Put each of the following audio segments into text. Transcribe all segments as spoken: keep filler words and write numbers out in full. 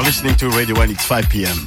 listening to Radio one, it's five p.m.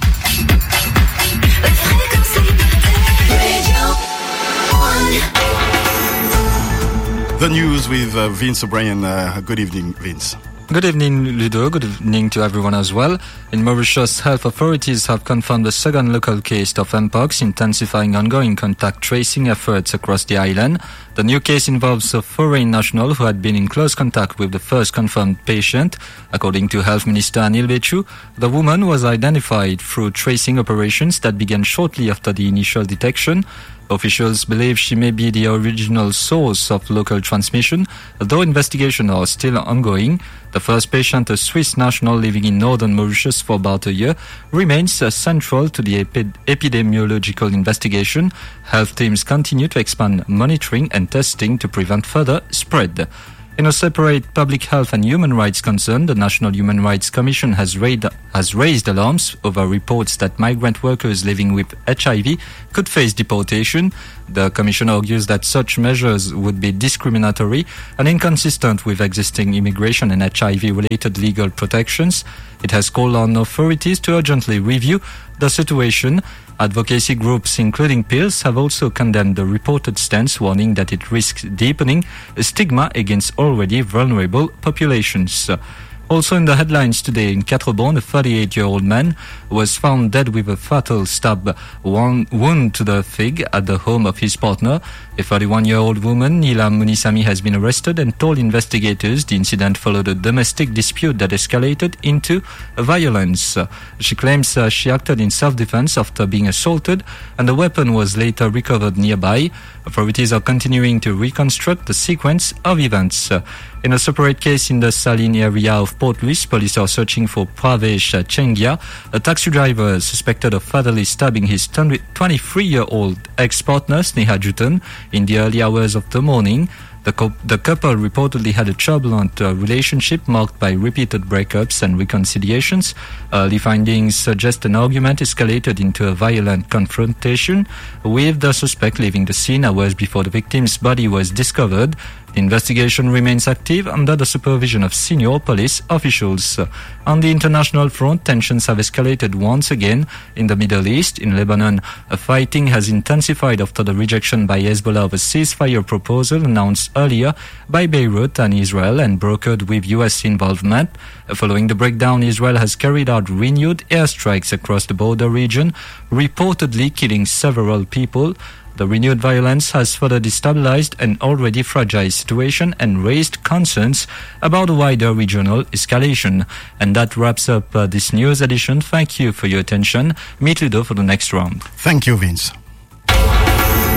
The news with uh, Vince O'Brien. Uh, good evening, Vince. Good evening, Ludo. Good evening to everyone as well. In Mauritius, health authorities have confirmed the second local case of Mpox, intensifying ongoing contact tracing efforts across the island. The new case involves a foreign national who had been in close contact with the first confirmed patient. According to Health Minister Anil Bechu, the woman was identified through tracing operations that began shortly after the initial detection. Officials believe she may be the original source of local transmission, though investigations are still ongoing. The first patient, a Swiss national living in northern Mauritius for about a year, remains uh, central to the epi- epidemiological investigation. Health teams continue to expand monitoring and testing to prevent further spread. In a separate public health and human rights concern, the National Human Rights Commission has, raised, has raised alarms over reports that migrant workers living with H I V could face deportation. The Commission argues that such measures would be discriminatory and inconsistent with existing immigration and H I V-related legal protections. It has called on authorities to urgently review the situation. Advocacy groups, including P I L S, have also condemned the reported stance, warning that it risks deepening a stigma against already vulnerable populations. Also in the headlines today, in Quatre-Bornes, a thirty-eight-year-old man was found dead with a fatal stab wound to the fig at the home of his partner. A thirty-one-year-old woman, Nila Munisami, has been arrested and told investigators the incident followed a domestic dispute that escalated into violence. She claims uh, she acted in self-defense after being assaulted, and the weapon was later recovered nearby. Authorities are continuing to reconstruct the sequence of events. In a separate case in the Saline area of Port Louis, police are searching for Pravesh Chengia, a taxi driver suspected of fatally stabbing his twenty-three-year-old ex-partner, Sneha Jutan, in the early hours of the morning. The, co- the couple reportedly had a turbulent uh, relationship marked by repeated breakups and reconciliations. Early findings suggest an argument escalated into a violent confrontation, with the suspect leaving the scene hours before the victim's body was discovered. The investigation remains active under the supervision of senior police officials. On the international front, tensions have escalated once again in the Middle East. In Lebanon, fighting has intensified after the rejection by Hezbollah of a ceasefire proposal announced earlier by Beirut and Israel and brokered with U S involvement. Following the breakdown, Israel has carried out renewed airstrikes across the border region, reportedly killing several people. The renewed violence has further destabilized an already fragile situation and raised concerns about a wider regional escalation. And that wraps up uh, this news edition. Thank you for your attention. Meet Ludo for the next round. Thank you, Vince.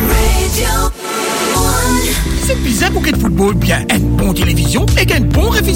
C'est bizarre pour qu'il y ait de football bien, une bonne télévision et une bonne révision.